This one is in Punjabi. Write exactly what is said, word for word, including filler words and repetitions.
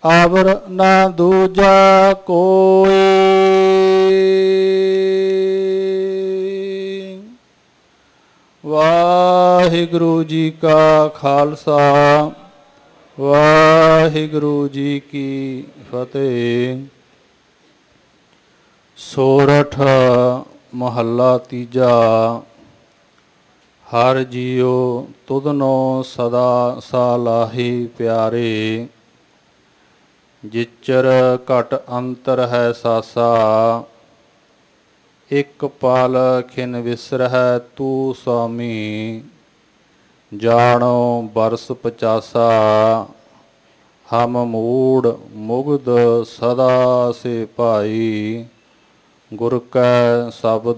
ਅਵਰ ਨਾ ਦੂਜਾ ਕੋਈ। ਵਾਹਿਗੁਰੂ ਜੀ ਕਾ ਖਾਲਸਾ ਵਾਹਿਗੁਰੂ ਜੀ ਕੀ ਫਤਿਹ। ਸੋਰਠ ਮਹੱਲਾ ਤੀਜਾ। ਹਰ ਜੀਉ ਤੁਧਨੋ ਸਦਾ ਸਾਲਾਹੀ ਪਿਆਰੇ। ਜਿਚਰ ਘਟ ਅੰਤਰ ਹੈ ਸਾਸਾ। ਇੱਕ ਪਲ ਖਿਨ ਵਿਸਰਹਿ ਤੂੰ ਸੁਆਮੀ। ਜਾਣੋ ਬਰਸ ਪਚਾਸਾ। ਹਮ ਮੂੜ ਮੁਗਧ ਸਦਾ ਸੇ ਭਾਈ। ਗੁਰ ਕੈ ਸ਼ਬਦ